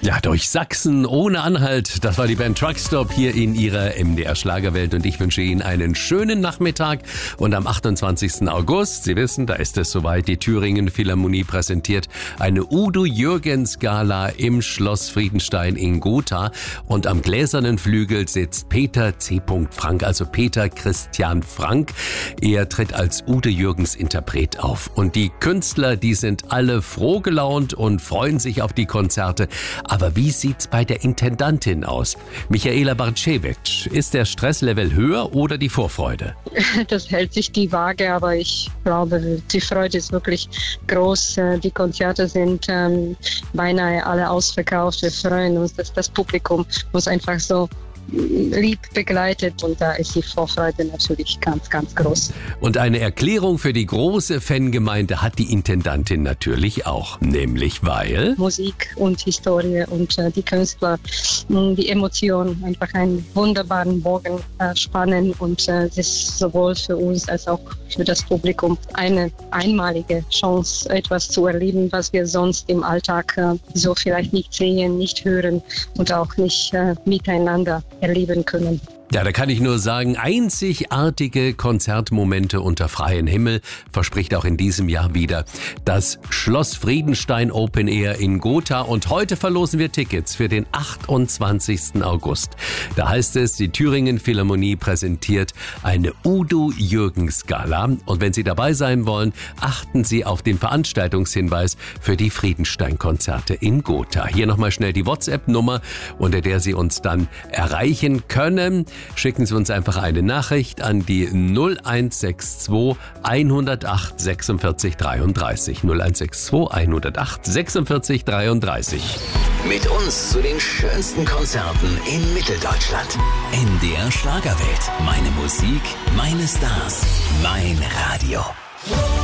Ja, durch Sachsen ohne Anhalt. Das war die Band Truckstop hier in ihrer MDR Schlagerwelt und ich wünsche Ihnen einen schönen Nachmittag. Und am 28. August, Sie wissen, da ist es soweit, die Thüringen Philharmonie präsentiert eine Udo Jürgens Gala im Schloss Friedenstein in Gotha und am gläsernen Flügel sitzt Peter C. Frank, also Peter Christian Frank. Er tritt als Udo Jürgens Interpret auf und die Künstler, die sind alle froh gelaunt und freuen sich auf die Konzerte. Aber wie sieht's bei der Intendantin aus? Michaela Bartschewitsch, ist der Stresslevel höher oder die Vorfreude? Das hält sich die Waage, aber ich glaube, die Freude ist wirklich groß. Die Konzerte sind beinahe alle ausverkauft. Wir freuen uns, dass das Publikum uns einfach so lieb begleitet und da ist die Vorfreude natürlich ganz, ganz groß. Und eine Erklärung für die große Fangemeinde hat die Intendantin natürlich auch, nämlich weil Musik und Historie und die Künstler, die Emotionen einfach einen wunderbaren Bogen spannen und es ist sowohl für uns als auch für das Publikum eine einmalige Chance, etwas zu erleben, was wir sonst im Alltag so vielleicht nicht sehen, nicht hören und auch nicht miteinander erleben können. Ja, da kann ich nur sagen, einzigartige Konzertmomente unter freiem Himmel verspricht auch in diesem Jahr wieder das Schloss Friedenstein Open Air in Gotha. Und heute verlosen wir Tickets für den 28. August. Da heißt es, die Thüringen Philharmonie präsentiert eine Udo Jürgens Gala. Und wenn Sie dabei sein wollen, achten Sie auf den Veranstaltungshinweis für die Friedenstein-Konzerte in Gotha. Hier nochmal schnell die WhatsApp-Nummer, unter der Sie uns dann erreichen können. Schicken Sie uns einfach eine Nachricht an die 0162 108 46 33. 0162 108 46 33. Mit uns zu den schönsten Konzerten in Mitteldeutschland. MDR Schlagerwelt. Meine Musik, meine Stars, mein Radio.